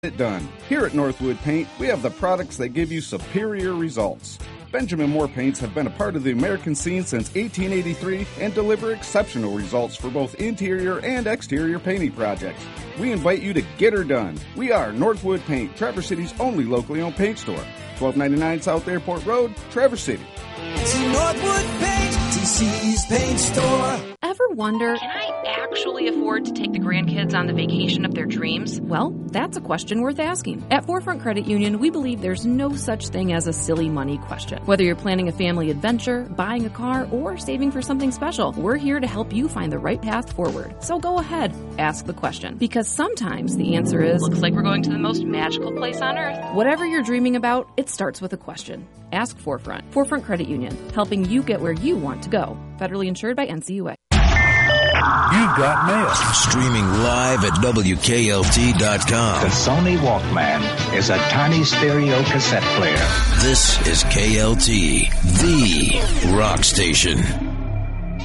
it done. Here at Northwood Paint, we have the products that give you superior results. Benjamin Moore Paints have been a part of the American scene since 1883 and deliver exceptional results for both interior and exterior painting projects. We invite you to get her done. We are Northwood Paint, Traverse City's only locally owned paint store. 1299 South Airport Road, Traverse City. See Northwood Paint, TC's paint store. Ever wonder, can I actually afford to take the grandkids on the vacation of their dreams? Well, that's a question worth asking. At Forefront Credit Union, we believe there's no such thing as a silly money question. Whether you're planning a family adventure, buying a car, or saving for something special, we're here to help you find the right path forward. So go ahead, ask the question. Because sometimes the answer is, looks like we're going to the most magical place on earth. Whatever you're dreaming about, it starts with a question. Ask Forefront. Forefront Credit Union, helping you get where you want to go. Federally insured by NCUA. You've got mail. Streaming live at WKLT.com. The Sony Walkman is a tiny stereo cassette player. This is KLT, the rock station.